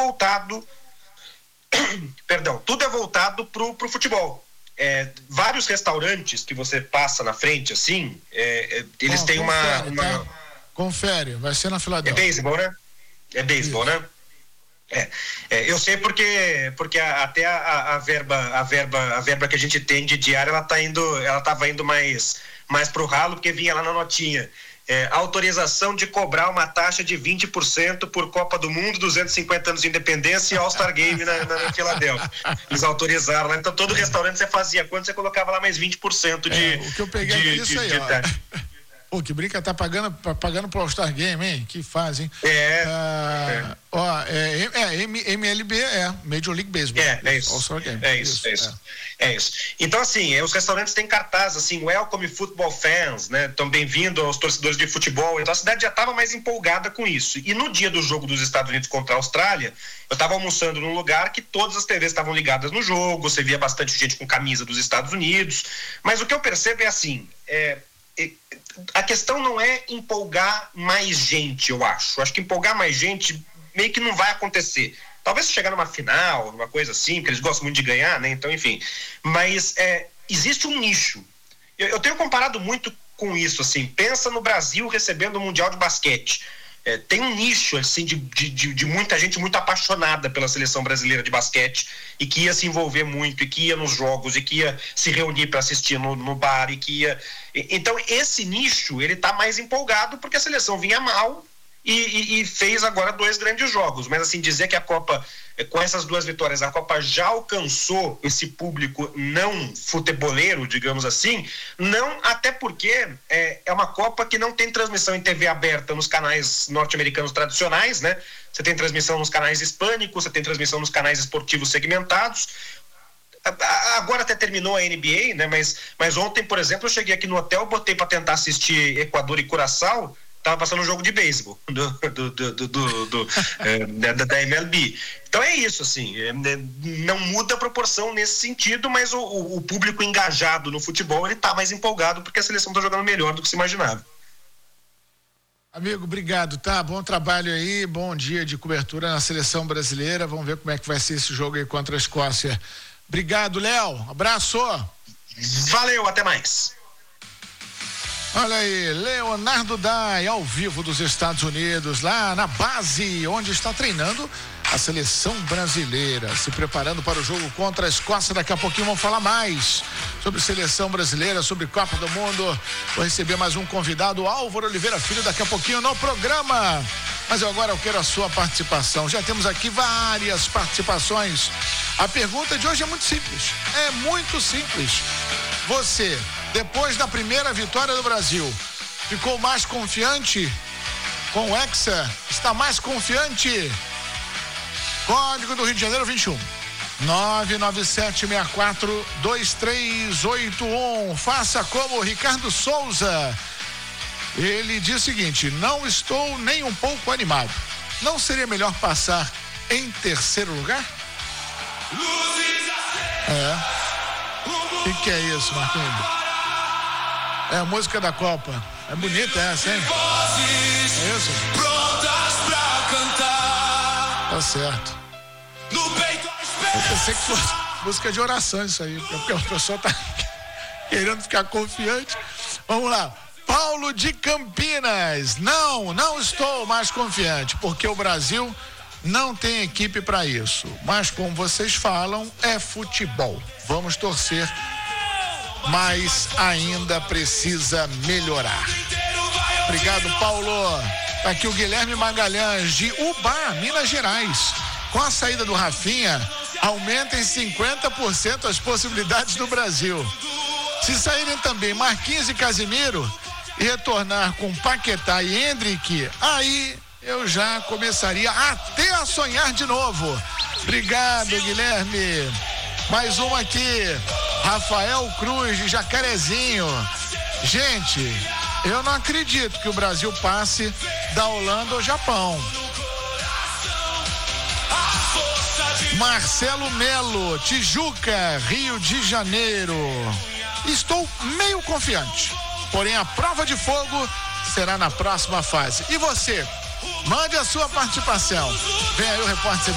voltado tudo é voltado pro futebol. Vários restaurantes que você passa na frente, assim, eles têm confere, uma... Tá? Confere, vai ser na Filadélfia. É beisebol, né? É beisebol, né? Eu sei porque até a verba que a gente tem de diária, ela tava indo mais pro ralo, porque vinha lá na notinha. Autorização de cobrar uma taxa de 20% por Copa do Mundo, 250 anos de independência e All-Star Game na Filadélfia. Eles autorizaram, né? Então todo restaurante você fazia quando você colocava lá mais 20% de... O que eu peguei é isso aí, ó. Pô, que brinca, tá pagando pro All-Star Game, hein? Que faz, hein? MLB, Major League Baseball. É isso. All-Star Game. É isso. Então, assim, os restaurantes têm cartaz, assim, Welcome Football Fans, né? Então, bem-vindo aos torcedores de futebol. Então, a cidade já estava mais empolgada com isso. E no dia do jogo dos Estados Unidos contra a Austrália, eu estava almoçando num lugar que todas as TVs estavam ligadas no jogo, você via bastante gente com camisa dos Estados Unidos. Mas o que eu percebo é assim, a questão não é empolgar mais gente, eu acho. Acho que empolgar mais gente meio que não vai acontecer. Talvez se chegar numa final, uma coisa assim, porque eles gostam muito de ganhar, né? Então, enfim. Mas existe um nicho. Eu tenho comparado muito com isso, assim. Pensa no Brasil recebendo o Mundial de Basquete. Tem um nicho, assim, de muita gente muito apaixonada pela seleção brasileira de basquete e que ia se envolver muito, e que ia nos jogos, e que ia se reunir para assistir no bar, e que ia... Então, esse nicho, ele tá mais empolgado porque a seleção vinha mal e fez agora 2 grandes jogos. Mas, assim, dizer que a Copa, com essas 2 vitórias, a Copa já alcançou esse público não futeboleiro, digamos assim, não, até porque é uma Copa que não tem transmissão em TV aberta nos canais norte-americanos tradicionais, né? Você tem transmissão nos canais hispânicos, você tem transmissão nos canais esportivos segmentados. Agora até terminou a NBA, né? Mas ontem, por exemplo, eu cheguei aqui no hotel, botei para tentar assistir Equador e Curaçao, tava passando um jogo de beisebol da MLB. Então é isso, assim, não muda a proporção nesse sentido, mas o público engajado no futebol, ele tá mais empolgado porque a seleção tá jogando melhor do que se imaginava. Amigo, obrigado, tá? Bom trabalho aí, bom dia de cobertura na seleção brasileira. Vamos ver como é que vai ser esse jogo aí contra a Escócia. Obrigado, Léo. Abraço. Valeu, até mais. Olha aí, Leonardo Dai, ao vivo dos Estados Unidos, lá na base, onde está treinando a seleção brasileira, se preparando para o jogo contra a Escócia. Daqui a pouquinho vamos falar mais sobre seleção brasileira, sobre Copa do Mundo. Vou receber mais um convidado, Álvaro Oliveira Filho, daqui a pouquinho no programa. Mas agora eu quero a sua participação. Já temos aqui várias participações. A pergunta de hoje é muito simples. É muito simples. Você, depois da primeira vitória do Brasil, ficou mais confiante com o Hexa? Está mais confiante? Código do Rio de Janeiro 21 997642381. Faça como o Ricardo Souza. Ele diz o seguinte: não estou nem um pouco animado. Não seria melhor passar em terceiro lugar? O que é isso, Marquinhos? É a música da Copa. É bonita essa, hein? É isso? Prontas pra cantar. Tá certo. No peito Eu pensei que fosse música de oração isso aí, porque o pessoal tá querendo ficar confiante. Vamos lá. Paulo de Campinas. Não estou mais confiante, porque o Brasil não tem equipe para isso. Mas como vocês falam, é futebol. Vamos torcer, mas ainda precisa melhorar. Obrigado, Paulo. Tá aqui o Guilherme Magalhães, de Ubá, Minas Gerais. Com a saída do Rafinha, aumenta em 50% as possibilidades do Brasil. Se saírem também Marquinhos e Casimiro e retornar com Paquetá e Hendrick, aí eu já começaria até a sonhar de novo. Obrigado, Guilherme. Mais uma aqui, Rafael Cruz, de Jacarezinho. Gente, eu não acredito que o Brasil passe da Holanda ao Japão. Marcelo Melo, Tijuca, Rio de Janeiro. Estou meio confiante, porém a prova de fogo será na próxima fase. E você? Mande a sua participação. Vem aí o repórter